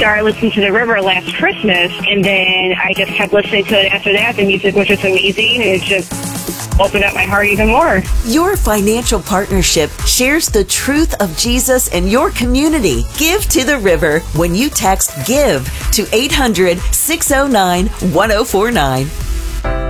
started listening to The River last Christmas, and then I just kept listening to it after that. The music was just amazing, and it just opened up my heart even more. Your financial partnership shares the truth of Jesus and your community. Give to The River when you text GIVE to 800-609-1049.